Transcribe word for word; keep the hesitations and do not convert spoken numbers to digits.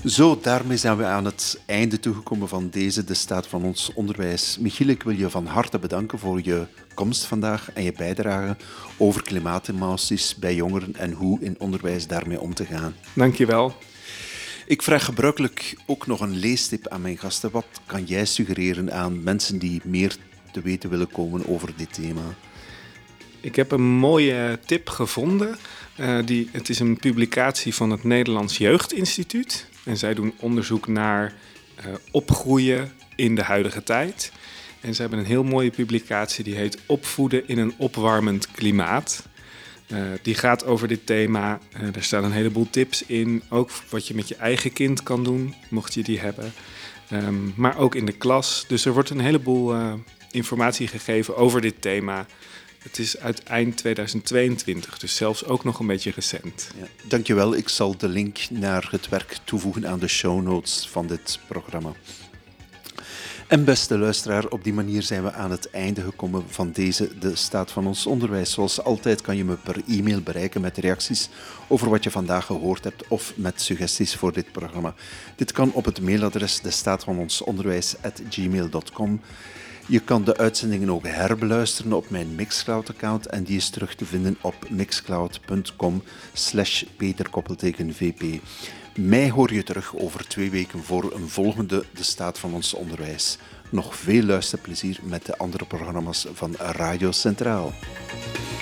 Zo, daarmee zijn we aan het einde toegekomen van deze De Staat van ons Onderwijs. Michiel, ik wil je van harte bedanken voor je komst vandaag en je bijdrage over klimaatemoties bij jongeren en hoe in onderwijs daarmee om te gaan. Dank je wel. Ik vraag gebruikelijk ook nog een leestip aan mijn gasten. Wat kan jij suggereren aan mensen die meer te weten willen komen over dit thema? Ik heb een mooie tip gevonden. Uh, die, het is een publicatie van het Nederlands Jeugdinstituut. En zij doen onderzoek naar uh, opgroeien in de huidige tijd. En ze hebben een heel mooie publicatie die heet Opvoeden in een opwarmend klimaat. Uh, die gaat over dit thema. Uh, er staan een heleboel tips in. Ook wat je met je eigen kind kan doen, mocht je die hebben. Um, maar ook in de klas. Dus er wordt een heleboel uh, informatie gegeven over dit thema. Het is uit eind tweeduizend tweeëntwintig, dus zelfs ook nog een beetje recent. Ja, dankjewel. Ik zal de link naar het werk toevoegen aan de show notes van dit programma. En beste luisteraar, op die manier zijn we aan het einde gekomen van deze De Staat van ons Onderwijs. Zoals altijd kan je me per e-mail bereiken met reacties over wat je vandaag gehoord hebt of met suggesties voor dit programma. Dit kan op het mailadres destaatvanonsonderwijs apenstaartje gmail punt com. Je kan de uitzendingen ook herbeluisteren op mijn Mixcloud-account en die is terug te vinden op mixcloud.com slash peterkoppelteken-vp. Mij hoor je terug over twee weken voor een volgende De Staat van ons Onderwijs. Nog veel luisterplezier met de andere programma's van Radio Centraal.